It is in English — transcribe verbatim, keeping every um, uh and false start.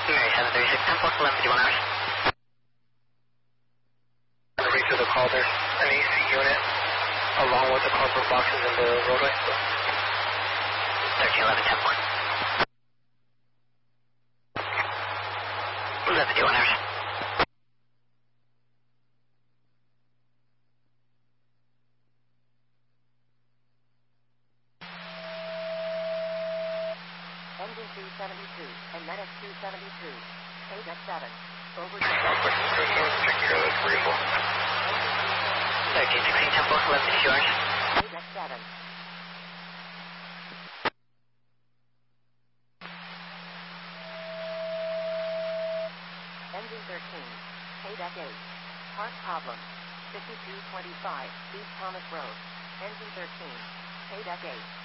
Mary seven three six, ten plus eleven fifty-one hours. Read through the call there. An A C unit along with the cardboard boxes in the roadway. thirteen eleven, ten four. eleven fifty-one hours. Engine two seventy-two and Medic two seventy-two. eight at seven. Over to Check your other three four. thirteen sixteen, ten four, eleven fifty-two hours. eight at seven. Engine thirteen. eight at eight. Part problem. fifty-two twenty-five, East Thomas Road. Engine thirteen. eight at eight.